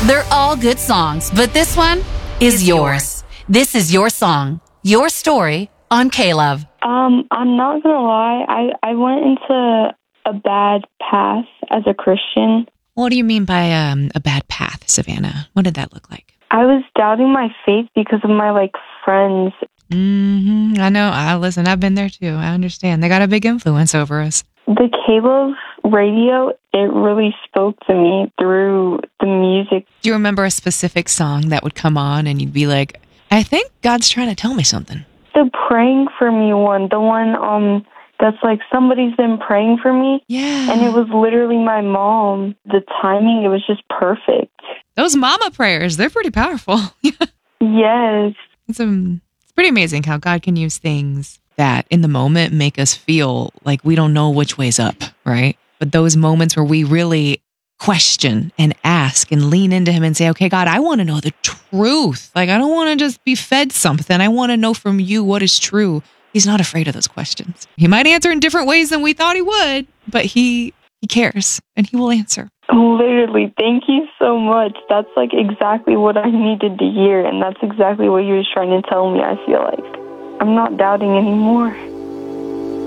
They're all good songs, but this one is yours. This is your song, your story on K-Love. I'm not gonna lie. I went into a bad path as a Christian. What do you mean by a bad path, Savannah? What did that look like? I was doubting my faith because of my friends. I know. Listen, I've been there too. I understand. They got a big influence over us. The K-Love radio, it really spoke to me through the music. Do you remember a specific song that would come on and you'd be like, I think God's trying to tell me something? The Praying For Me one, the one that's like somebody's been praying for me. Yeah. And it was literally my mom. The timing, it was just perfect. Those mama prayers, they're pretty powerful. Yes. It's pretty amazing how God can use things that in the moment make us feel like we don't know which way's up, right? But those moments where we really question and ask and lean into him and say, okay, God, I want to know the truth. I don't want to just be fed something. I want to know from you what is true. He's not afraid of those questions. He might answer in different ways than we thought he would, but he cares and he will answer. Literally, thank you so much. That's exactly what I needed to hear, and that's exactly what he was trying to tell me, I feel like. I'm not doubting anymore.